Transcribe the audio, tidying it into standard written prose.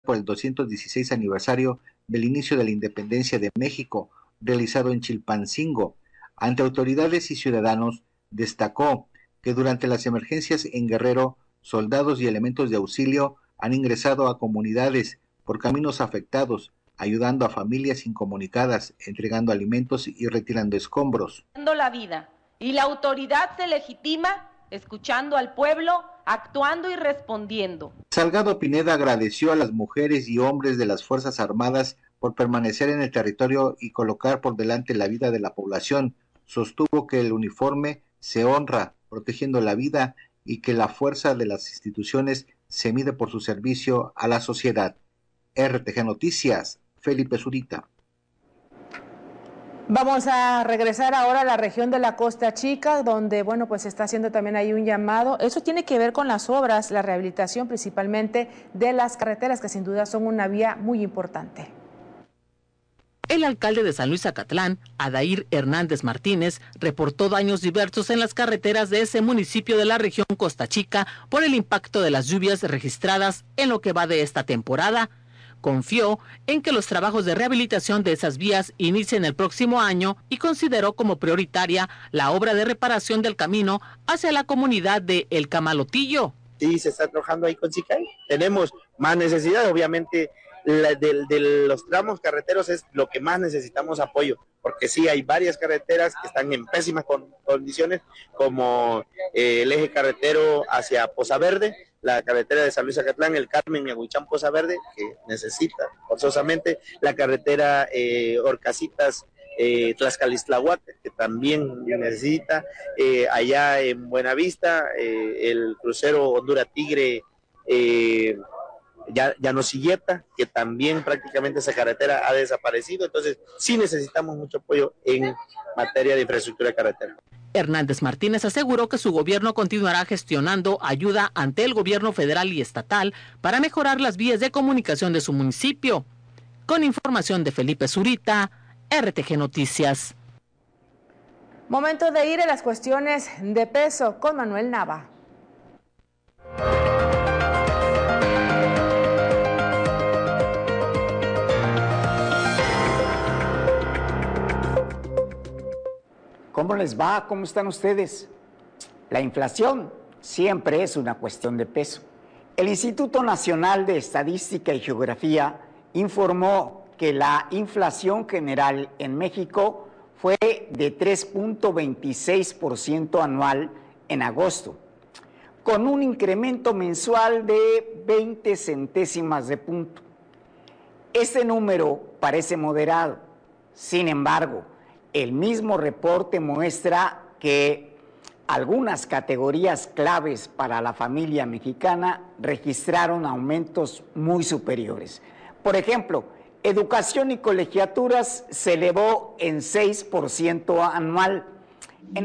por el 216 aniversario del inicio de la independencia de México, realizado en Chilpancingo. Ante autoridades y ciudadanos, destacó que durante las emergencias en Guerrero, soldados y elementos de auxilio han ingresado a comunidades por caminos afectados, ayudando a familias incomunicadas, entregando alimentos y retirando escombros. La vida y la autoridad se legitima escuchando al pueblo, actuando y respondiendo. Salgado Pineda agradeció a las mujeres y hombres de las Fuerzas Armadas por permanecer en el territorio y colocar por delante la vida de la población. Sostuvo que el uniforme se honra, protegiendo la vida, y que la fuerza de las instituciones se mide por su servicio a la sociedad. RTG Noticias, Felipe Zurita. Vamos a regresar ahora a la región de la Costa Chica, donde, bueno, pues se está haciendo también ahí un llamado. Eso tiene que ver con las obras, la rehabilitación principalmente de las carreteras, que sin duda son una vía muy importante. El alcalde de San Luis Acatlán, Adair Hernández Martínez, reportó daños diversos en las carreteras de ese municipio de la región Costa Chica por el impacto de las lluvias registradas en lo que va de esta temporada. Confió en que los trabajos de rehabilitación de esas vías inicien el próximo año y consideró como prioritaria la obra de reparación del camino hacia la comunidad de El Camalotillo. Sí, se está trabajando ahí con SICAI. Tenemos más necesidad, obviamente, de los tramos carreteros es lo que más necesitamos apoyo, porque sí hay varias carreteras que están en pésimas condiciones, como el eje carretero hacia Poza Verde, la carretera de San Luis Acatlán, El Carmen y Aguichán Poza Verde, que necesita forzosamente, la carretera Orcasitas Tlaxcalistlahuaca, que también necesita, allá en Buenavista, el crucero Honduras Tigre, Llanosilleta, que también prácticamente esa carretera ha desaparecido. Entonces sí necesitamos mucho apoyo en materia de infraestructura de carretera. Hernández Martínez aseguró que su gobierno continuará gestionando ayuda ante el gobierno federal y estatal para mejorar las vías de comunicación de su municipio. Con información de Felipe Zurita, RTG Noticias. Momento de ir a las cuestiones de peso con Manuel Nava. ¿Cómo les va? ¿Cómo están ustedes? La inflación siempre es una cuestión de peso. El Instituto Nacional de Estadística y Geografía informó que la inflación general en México fue de 3.26% anual en agosto, con un incremento mensual de 20 centésimas de punto. Este número parece moderado. Sin embargo, el mismo reporte muestra que algunas categorías claves para la familia mexicana registraron aumentos muy superiores. Por ejemplo, educación y colegiaturas se elevó en 6% anual. En